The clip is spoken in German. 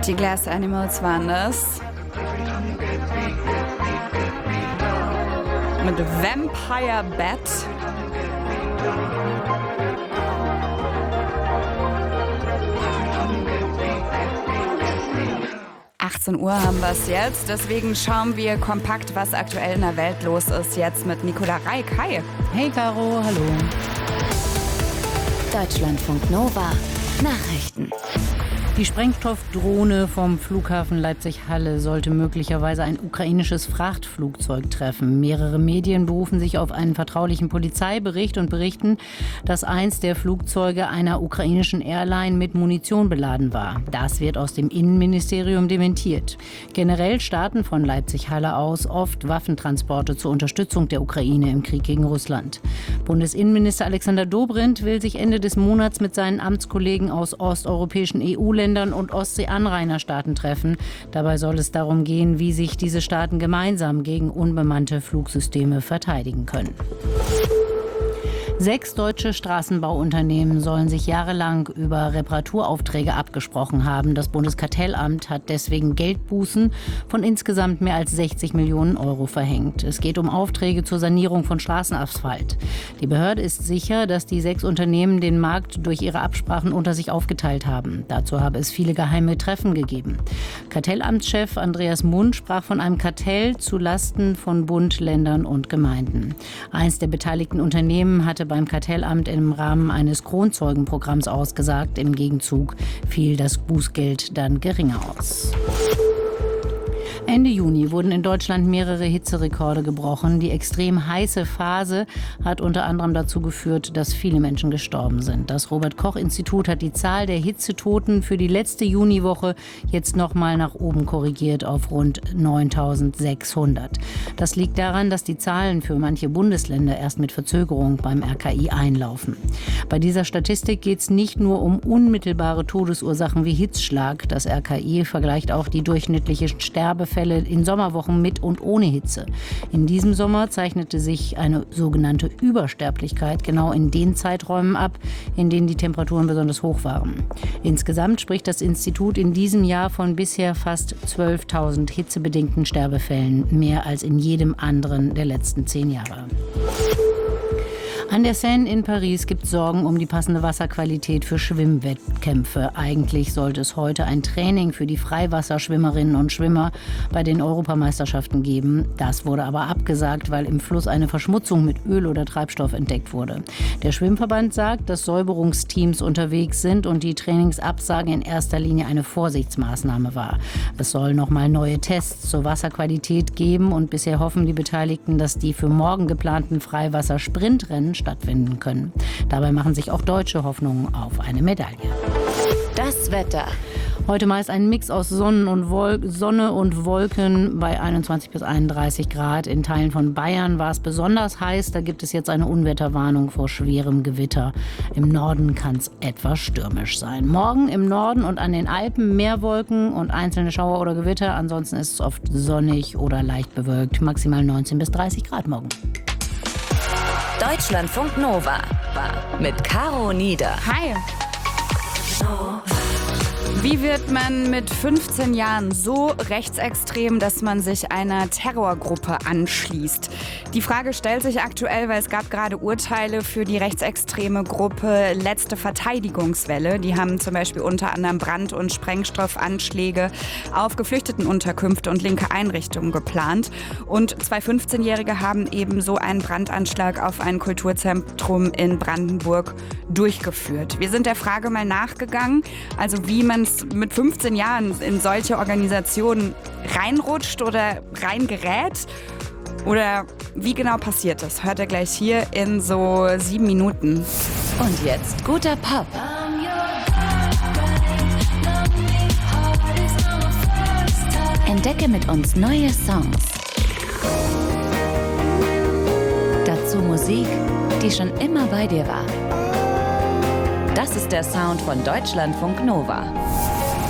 Die Glass Animals waren das. Mit Vampire Bat. Uhr haben wir es jetzt. Deswegen schauen wir kompakt, was aktuell in der Welt los ist, jetzt mit Nicola Reik. Hi. Hey Caro, hallo. Deutschlandfunk Nova. Nachrichten. Die Sprengstoffdrohne vom Flughafen Leipzig-Halle sollte möglicherweise ein ukrainisches Frachtflugzeug treffen. Mehrere Medien berufen sich auf einen vertraulichen Polizeibericht und berichten, dass eins der Flugzeuge einer ukrainischen Airline mit Munition beladen war. Das wird aus dem Innenministerium dementiert. Generell starten von Leipzig-Halle aus oft Waffentransporte zur Unterstützung der Ukraine im Krieg gegen Russland. Bundesinnenminister Alexander Dobrindt will sich Ende des Monats mit seinen Amtskollegen aus osteuropäischen EU-Ländern und Ostsee-Anrainerstaaten treffen. Dabei soll es darum gehen, wie sich diese Staaten gemeinsam gegen unbemannte Flugsysteme verteidigen können. 6 deutsche Straßenbauunternehmen sollen sich jahrelang über Reparaturaufträge abgesprochen haben. Das Bundeskartellamt hat deswegen Geldbußen von insgesamt mehr als 60 Millionen Euro verhängt. Es geht um Aufträge zur Sanierung von Straßenasphalt. Die Behörde ist sicher, dass die 6 Unternehmen den Markt durch ihre Absprachen unter sich aufgeteilt haben. Dazu habe es viele geheime Treffen gegeben. Kartellamtschef Andreas Mund sprach von einem Kartell zu Lasten von Bund, Ländern und Gemeinden. Eins der beteiligten Unternehmen hatte beim Kartellamt im Rahmen eines Kronzeugenprogramms ausgesagt. Im Gegenzug fiel das Bußgeld dann geringer aus. Ende Juni wurden in Deutschland mehrere Hitzerekorde gebrochen. Die extrem heiße Phase hat unter anderem dazu geführt, dass viele Menschen gestorben sind. Das Robert-Koch-Institut hat die Zahl der Hitzetoten für die letzte Juniwoche jetzt nochmal nach oben korrigiert auf rund 9.600. Das liegt daran, dass die Zahlen für manche Bundesländer erst mit Verzögerung beim RKI einlaufen. Bei dieser Statistik geht es nicht nur um unmittelbare Todesursachen wie Hitzschlag. Das RKI vergleicht auch die durchschnittlichen Sterbefälle in Sommerwochen mit und ohne Hitze. In diesem Sommer zeichnete sich eine sogenannte Übersterblichkeit genau in den Zeiträumen ab, in denen die Temperaturen besonders hoch waren. Insgesamt spricht das Institut in diesem Jahr von bisher fast 12.000 hitzebedingten Sterbefällen, mehr als in jedem anderen der letzten 10 Jahre. An der Seine in Paris gibt es Sorgen um die passende Wasserqualität für Schwimmwettkämpfe. Eigentlich sollte es heute ein Training für die Freiwasserschwimmerinnen und Schwimmer bei den Europameisterschaften geben. Das wurde aber abgesagt, weil im Fluss eine Verschmutzung mit Öl oder Treibstoff entdeckt wurde. Der Schwimmverband sagt, dass Säuberungsteams unterwegs sind und die Trainingsabsage in erster Linie eine Vorsichtsmaßnahme war. Es soll nochmal neue Tests zur Wasserqualität geben und bisher hoffen die Beteiligten, dass die für morgen geplanten Freiwasser-Sprintrennen stattfinden können. Dabei machen sich auch Deutsche Hoffnungen auf eine Medaille. Das Wetter. Heute meist ein Mix aus Sonne und Wolken bei 21 bis 31 Grad. In Teilen von Bayern war es besonders heiß. Da gibt es jetzt eine Unwetterwarnung vor schwerem Gewitter. Im Norden kann es etwas stürmisch sein. Morgen im Norden und an den Alpen mehr Wolken und einzelne Schauer oder Gewitter. Ansonsten ist es oft sonnig oder leicht bewölkt. Maximal 19 bis 30 Grad morgen. Deutschlandfunk Nova mit Caro Nieder. Hi. Wie wird man mit 15 Jahren so rechtsextrem, dass man sich einer Terrorgruppe anschließt? Die Frage stellt sich aktuell, weil es gab gerade Urteile für die rechtsextreme Gruppe Letzte Verteidigungswelle. Die haben zum Beispiel unter anderem Brand- und Sprengstoffanschläge auf Geflüchtetenunterkünfte und linke Einrichtungen geplant. Und 2 15-Jährige haben eben so einen Brandanschlag auf ein Kulturzentrum in Brandenburg durchgeführt. Wir sind der Frage mal nachgegangen, also wie man mit 15 Jahren in solche Organisationen reinrutscht oder reingerät oder wie genau passiert das? Hört ihr gleich hier in so 7 Minuten. Und jetzt guter Pop. Entdecke mit uns neue Songs. Dazu Musik, die schon immer bei dir war. Das ist der Sound von Deutschlandfunk Nova.